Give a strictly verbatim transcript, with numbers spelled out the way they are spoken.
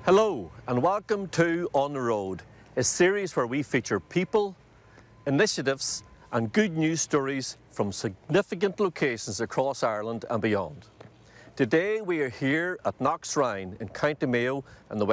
Hello and welcome to On the Road, a series where we feature people, initiatives and good news stories from significant locations across Ireland and beyond. Today we are here at Knocksrine in County Mayo in the West.